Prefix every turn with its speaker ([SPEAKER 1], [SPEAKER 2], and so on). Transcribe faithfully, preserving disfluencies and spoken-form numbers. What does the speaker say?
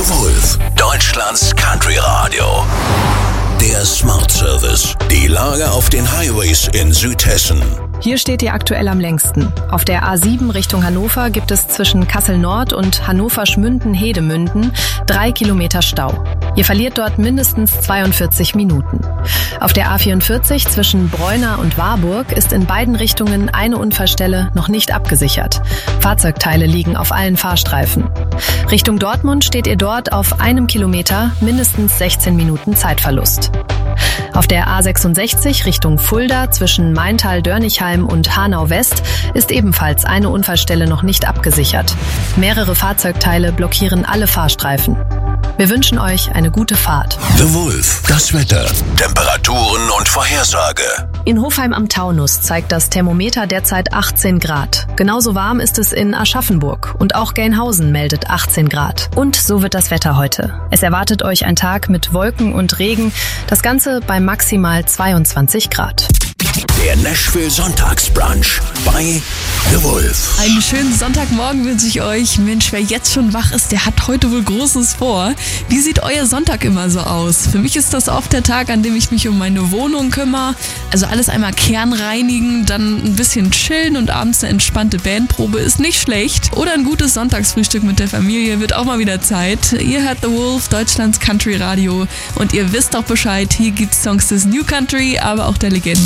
[SPEAKER 1] The Wolf, Deutschlands Country Radio. Der Smart Service. Die Lage auf den Highways in Südhessen.
[SPEAKER 2] Hier steht ihr aktuell am längsten. Auf der A sieben Richtung Hannover gibt es zwischen Kassel-Nord und Hannover-Schmünden-Hedemünden drei Kilometer Stau. Ihr verliert dort mindestens zweiundvierzig Minuten. Auf der A vierundvierzig zwischen Breuna und Warburg ist in beiden Richtungen eine Unfallstelle noch nicht abgesichert. Fahrzeugteile liegen auf allen Fahrstreifen. Richtung Dortmund steht ihr dort auf einem Kilometer mindestens sechzehn Minuten Zeitverlust. Auf der A sechsundsechzig Richtung Fulda zwischen Maintal-Dörnichheim und Hanau-West ist ebenfalls eine Unfallstelle noch nicht abgesichert. Mehrere Fahrzeugteile blockieren alle Fahrstreifen. Wir wünschen euch eine gute Fahrt.
[SPEAKER 1] The Wolf, das Wetter, Temperaturen und Vorhersage.
[SPEAKER 2] In Hofheim am Taunus zeigt das Thermometer derzeit achtzehn Grad. Genauso warm ist es in Aschaffenburg und auch Gelnhausen meldet achtzehn Grad. Und so wird das Wetter heute. Es erwartet euch ein Tag mit Wolken und Regen, das Ganze bei maximal zweiundzwanzig Grad.
[SPEAKER 1] Der Nashville Sonntagsbrunch bei The Wolf.
[SPEAKER 3] Einen schönen Sonntagmorgen wünsche ich euch. Mensch, wer jetzt schon wach ist, der hat heute wohl Großes vor. Wie sieht euer Sonntag immer so aus? Für mich ist das oft der Tag, an dem ich mich um meine Wohnung kümmere. Also alles einmal kernreinigen, dann ein bisschen chillen und abends eine entspannte Bandprobe ist nicht schlecht. Oder ein gutes Sonntagsfrühstück mit der Familie wird auch mal wieder Zeit. Ihr hört The Wolf, Deutschlands Country Radio. Und ihr wisst auch Bescheid, hier gibt's Songs des New Country, aber auch der Legenden